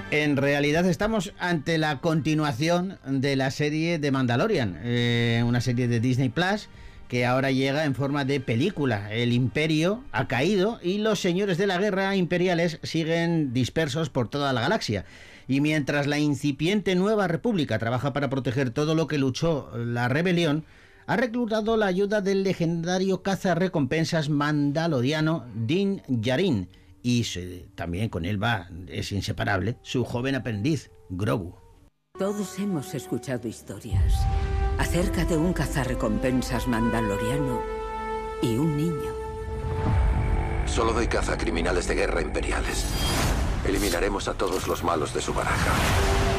En realidad estamos ante la continuación de la serie de Mandalorian, una serie de Disney Plus que ahora llega en forma de película. El imperio ha caído y los señores de la guerra imperiales siguen dispersos por toda la galaxia. Y mientras la incipiente Nueva República trabaja para proteger todo lo que luchó la rebelión, ha reclutado la ayuda del legendario cazarrecompensas mandaloriano Din Djarin. Y también con él es inseparable, su joven aprendiz, Grogu. Todos hemos escuchado historias acerca de un cazarrecompensas mandaloriano y un niño. Solo doy caza a criminales de guerra imperiales. Eliminaremos a todos los malos de su baraja.